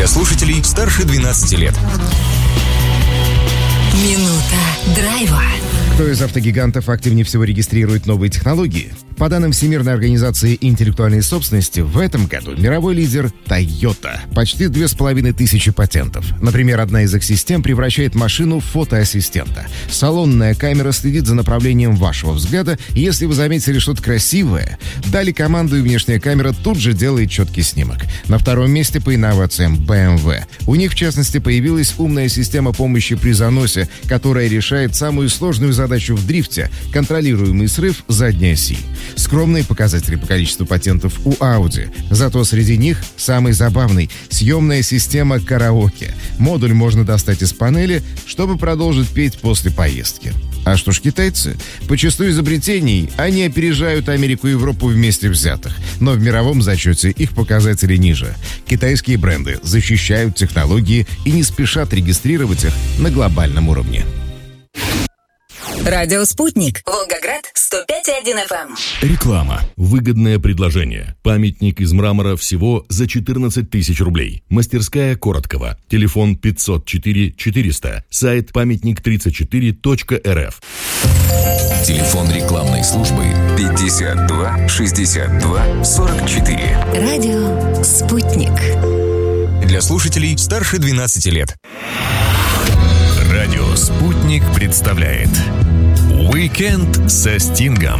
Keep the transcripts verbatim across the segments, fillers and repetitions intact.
Для слушателей старше двенадцати лет. Минута драйва. Кто из автогигантов активнее всего регистрирует новые технологии? По данным Всемирной организации интеллектуальной собственности, в этом году мировой лидер Toyota. Почти две с половиной тысячи патентов. Например, одна из их систем превращает машину в фотоассистента. Салонная камера следит за направлением вашего взгляда, и если вы заметили что-то красивое, дали команду, и внешняя камера тут же делает четкий снимок. На втором месте по инновациям бэ эм вэ. У них, в частности, появилась умная система помощи при заносе, которая решает самую сложную задачу в дрифте – контролируемый срыв задней оси. Скромные показатели по количеству патентов у Audi. Зато среди них самый забавный – съемная система караоке. Модуль можно достать из панели, чтобы продолжить петь после поездки. А что ж китайцы? По числу изобретений они опережают Америку и Европу вместе взятых. Но в мировом зачете их показатели ниже. Китайские бренды защищают технологии и не спешат регистрировать их на глобальном уровне. Радио «Спутник». Волгоград, сто пять и один эф эм. Реклама. Выгодное предложение. Памятник из мрамора всего за четырнадцать тысяч рублей. Мастерская Короткова. Телефон пятьсот четыре четыреста. Сайт памятник тридцать четыре точка эр эф. Телефон рекламной службы пятьдесят два шестьдесят два сорок четыре. Радио «Спутник». Для слушателей старше двенадцати лет. Радио «Спутник» представляет «Уикенд со Стингом».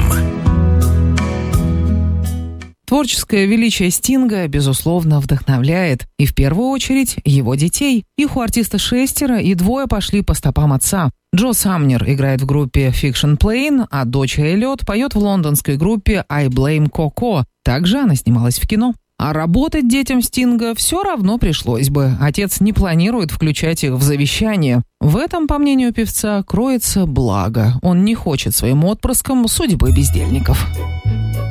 Творческое величие Стинга, безусловно, вдохновляет. И в первую очередь его детей. Их у артиста шестеро, и двое пошли по стопам отца. Джо Самнер играет в группе Fiction Plane, а дочь Эллиот поет в лондонской группе I Blame Coco. Также она снималась в кино. А работать детям Стинга все равно пришлось бы. Отец не планирует включать их в завещание. В этом, по мнению певца, кроется благо. Он не хочет своим отпрыскам судьбы бездельников.